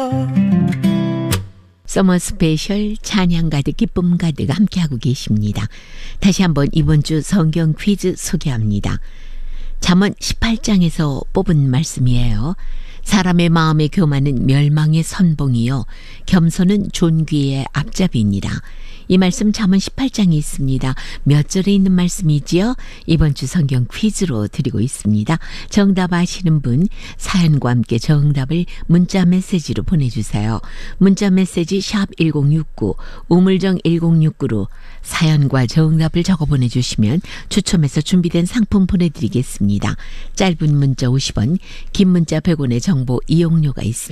서머 스페셜 찬양 가득 기쁨 가득 함께하고 계십니다. 다시 한번 이번 주 성경 퀴즈 소개합니다. 잠언 18장에서 뽑은 말씀이에요. 사람의 마음에 교만은 멸망의 선봉이요 겸손은 존귀의 앞잡이니라. 이 말씀 잠언 18장에 있습니다. 몇 절에 있는 말씀이지요? 이번 주 성경 퀴즈로 드리고 있습니다. 정답 아시는 분 사연과 함께 정답을 문자 메시지로 보내주세요. 문자 메시지 샵 1069 우물정 1069로 사연과 정답을 적어 보내주시면 추첨해서 준비된 상품 보내드리겠습니다. 짧은 문자 50원, 긴 문자 100원의 정보 이용료가 있습니다.